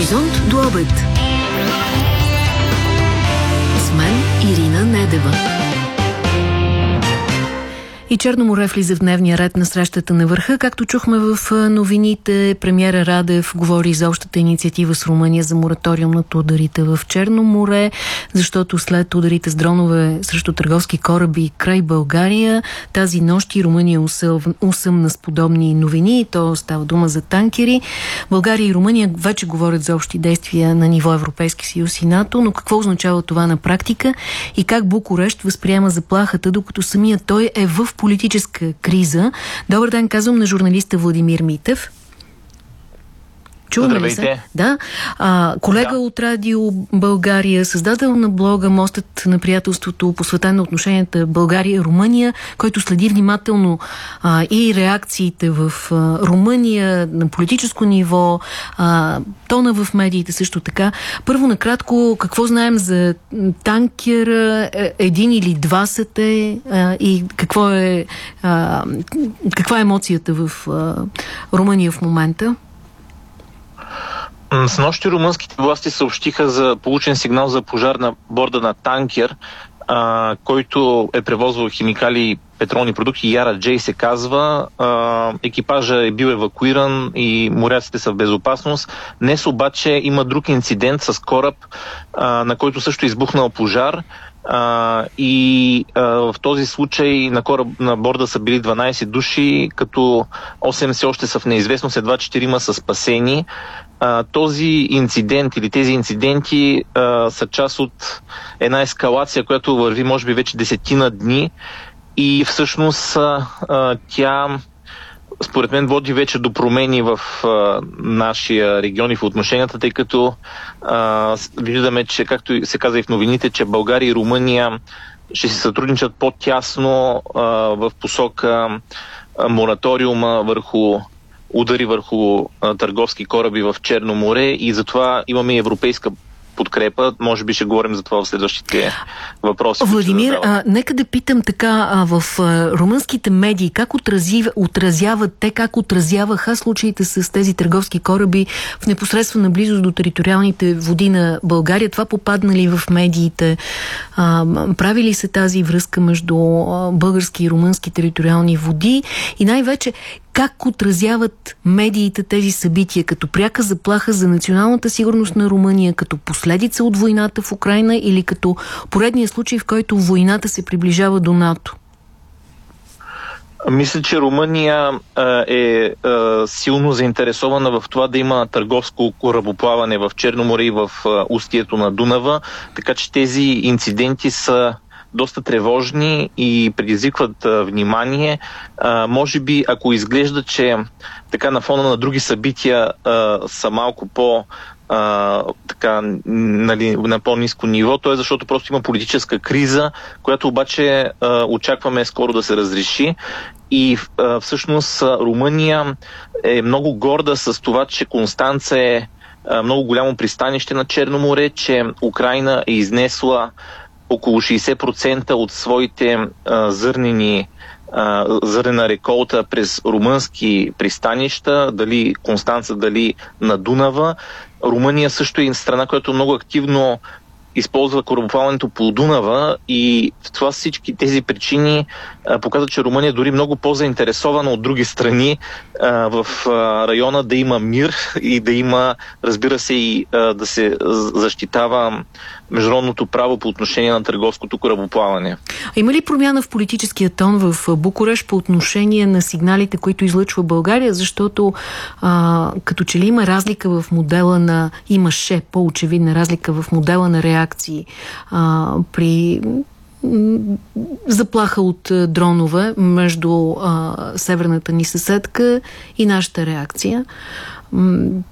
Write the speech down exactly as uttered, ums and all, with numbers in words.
Хоризонт до обед. С мен Ирина Недева. И Черно море влиза в дневния ред на срещата на върха. Както чухме в новините, премиера Радев говори за общата инициатива с Румъния за мораториум над ударите в Черно море, защото след ударите с дронове срещу търговски кораби край България, тази нощ и Румъния усъмна с подобни новини, и то става дума за танкери. България и Румъния вече говорят за общи действия на ниво Европейски съюз и НАТО, но какво означава това на практика и как Букурещ възприема заплахата, докато самият той е в политическа криза? Добър ден, казвам на журналиста Владимир Митев. Чуваме ли се? Да. А, колега да. от Радио България, създател на блога Мостът на приятелството, посветен на отношенията България-Румъния, който следи внимателно а, и реакциите в а, Румъния на политическо ниво, а, тона в медиите също така. Първо, накратко, какво знаем за танкера, един или два са те, а, и какво е, а, каква е емоцията в а, Румъния в момента? С нощи румънските власти съобщиха за получен сигнал за пожар на борда на танкер, а, който е превозвал химикали и петролни продукти. Яра Джей се казва. А, екипажа е бил евакуиран и моряците са в безопасност. Днес обаче има друг инцидент с кораб, а, на който също е избухнал пожар. Uh, и uh, в този случай на кораб на борда са били дванайсет души, като осем все още са в неизвестност, едва четирима са спасени. Uh, този инцидент или тези инциденти uh, са част от една ескалация, която върви може би вече десетина дни, и всъщност uh, uh, тя според мен води вече до промени в а, нашия регион и в отношенията, тъй като а, виждаме, че, както се каза и в новините, че България и Румъния ще се сътрудничат по-тясно а, в посока а, мораториума върху удари върху а, търговски кораби в Черно море, и затова имаме европейска подкрепа. Може би ще говорим за това в следващите въпроси. Владимир, а, нека да питам така, а, в а, румънските медии как отрази, отразяват те, как отразяваха случаите с тези търговски кораби в непосредствена близост до териториалните води на България? Това попадна ли в медиите? А, прави ли се тази връзка между а, български и румънски териториални води? И най-вече, как отразяват медиите тези събития като пряка заплаха за националната сигурност на Румъния, като последица от войната в Украйна или като поредния случай, в който войната се приближава до НАТО? Мисля, че Румъния а, е а, силно заинтересована в това да има търговско корабоплаване в Черно море и в а, устието на Дунава, така че тези инциденти са доста тревожни и предизвикват а, внимание. А, може би, ако изглежда, че така на фона на други събития а, са малко по а, така, нали, на по-ниско ниво, то е защото просто има политическа криза, която обаче а, очакваме скоро да се разреши. И а, всъщност Румъния е много горда с това, че Констанца е а, много голямо пристанище на Черно море, че Украйна е изнесла около шейсет процента от своите а, зърнени а, зърнена реколта през румънски пристанища, дали Констанца, дали на Дунава. Румъния също е страна, която много активно използва корабоплаването по Дунава, и в това всички тези причини а, показват, че Румъния е дори много по-заинтересована от други страни а, в а, района да има мир и да има, разбира се, и а, да се защитава международното право по отношение на търговското корабоплаване. А има ли промяна в политическия тон в Букурещ по отношение на сигналите, които излъчва България? Защото а, като че ли има разлика в модела на... Имаше по-очевидна разлика в модела на реакции а, при заплаха от дронове между а, северната ни съседка и нашата реакция.